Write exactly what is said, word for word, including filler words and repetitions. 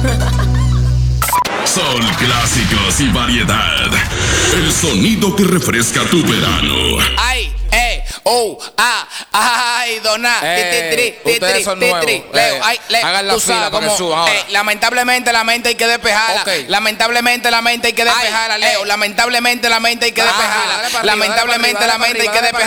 Son clásicos y variedad. El sonido que refresca tu verano. Ay, eh, oh, ah, ay, dona, Eh, ti, ti, ustedes ti, son ti, nuevos. tri, Eh, Leo, ay, Leo, hagan la tú fila sabes para que cómo, suban ahora. eh, lamentablemente la mente hay que despejarla. Ok. Lamentablemente la mente hay que despejarla, Ay, Leo. eh. Lamentablemente la mente hay que Ah, despejarla. dale para arriba, Lamentablemente dale la para mente hay arriba, que dale para despejarla.